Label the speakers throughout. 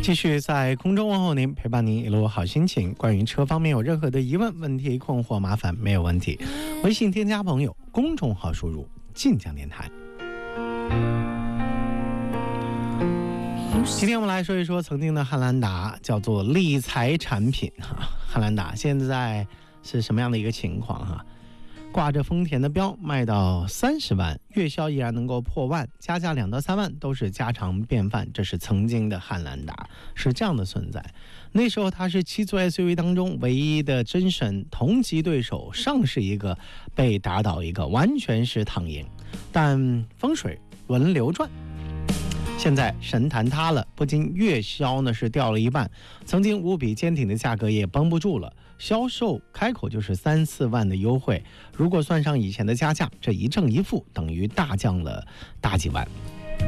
Speaker 1: 继续在空中问候您，陪伴您一路好心情。关于车方面有任何的疑问、问题、困惑、麻烦，没有问题，微信添加朋友，公众号输入晋江电台。今天我们来说一说曾经的汉兰达，叫做理财产品。汉兰达现在是什么样的一个情况？挂着丰田的标，卖到30万，月销依然能够破万，加价2到3万都是家常便饭。这是曾经的汉兰达，是这样的存在。那时候它是7座 SUV 当中唯一的真神，同级对手上市一个被打倒一个，完全是躺赢。但风水轮流转，现在神坛塌了，不仅月销呢是掉了一半，曾经无比坚挺的价格也绷不住了。销售开口就是3、4万的优惠，如果算上以前的加价，这一正一负等于大降了大几万。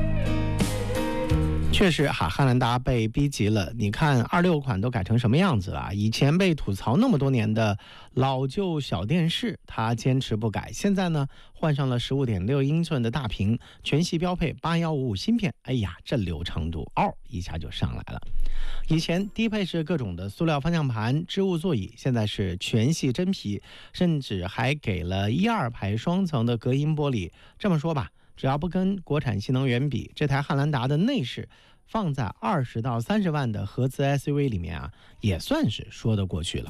Speaker 1: 确实汉兰达被逼急了，你看26款都改成什么样子了？以前被吐槽那么多年的老旧小电视，它坚持不改，现在呢换上了15.6英寸的大屏，全系标配8155芯片，哎呀，这流畅度一下就上来了。以前低配是各种的塑料方向盘、织物座椅，现在是全系真皮，甚至还给了1、2排双层的隔音玻璃。这么说吧，只要不跟国产新能源比，这台汉兰达的内饰放在20到30万的合资 SUV 里面也算是说得过去了。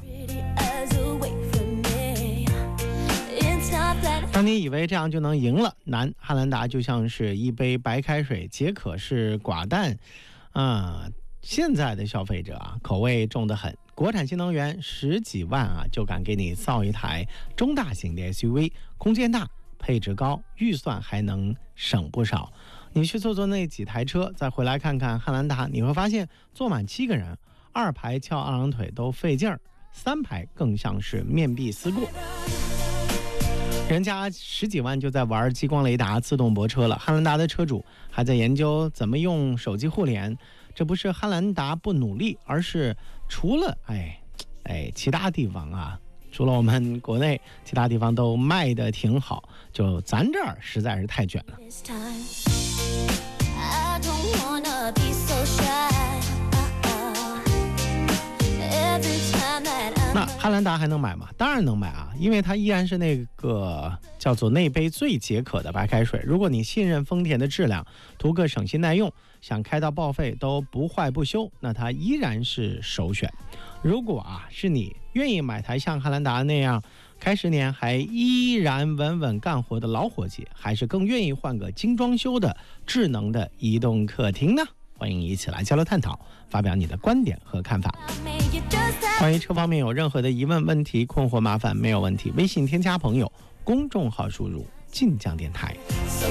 Speaker 1: 当你以为这样就能赢了，难，汉兰达就像是一杯白开水，解渴是寡淡现在的消费者口味重得很，国产新能源10几万就敢给你造一台中大型的 SUV， 空间大，配置高，预算还能省不少。你去坐那几台车，再回来看看汉兰达，你会发现坐满7个人，2排翘2郎腿都费劲儿，3排更像是面壁思过。人家10几万就在玩激光雷达自动泊车了，汉兰达的车主还在研究怎么用手机互联。这不是汉兰达不努力，而是除了其他地方除了我们国内，其他地方都卖得挺好，就咱这儿实在是太卷了。那汉兰达还能买吗？当然能买因为它依然是那个叫做那杯最解渴的白开水。如果你信任丰田的质量，图个省心耐用，想开到报废都不坏不修，那它依然是首选。如果是你愿意买台像汉兰达那样开10年还依然稳稳干活的老伙计，还是更愿意换个精装修的智能的移动客厅呢？欢迎一起来交流探讨，发表你的观点和看法。关于车方面有任何的疑问、问题、困惑、麻烦，没有问题，微信添加朋友，公众号输入晋江电台。